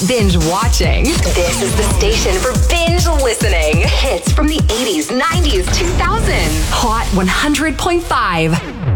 binge watching. This is the station for binge listening. Hits from the 80s, 90s, 2000s. Hot 100.5.